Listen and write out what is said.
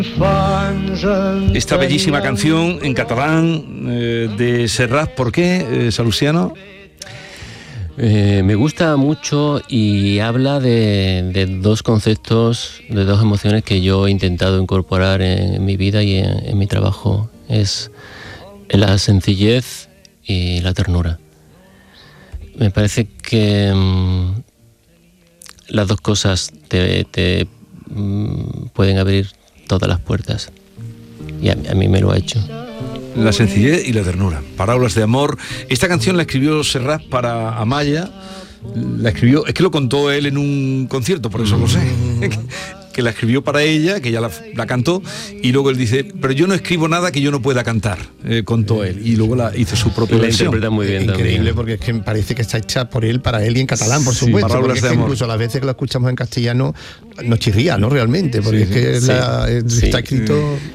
Esta bellísima canción en catalán de Serrat, ¿por qué, Salustiano? Me gusta mucho y habla de dos conceptos, de dos emociones que yo he intentado incorporar en mi vida y en mi trabajo. Es la sencillez y la ternura. Me parece que las dos cosas te pueden abrir todas las puertas. Y a mí me lo ha hecho. La sencillez y la ternura, parábolas de amor. Esta canción la escribió Serrat para Amaya. La escribió, es que lo contó él en un concierto, por eso lo sé. Que la escribió para ella, que ella la cantó, y luego él dice, pero yo no escribo nada que yo no pueda cantar, contó él, y luego la hizo su propia versión. La interpreta muy bien. Increíble, también. porque es que me parece que está hecha por él, para él y en catalán, por supuesto. Parábolas Porque de es que amor. incluso las veces que lo escuchamos en castellano nos chirría, ¿no? Realmente, porque Sí, es que está escrito...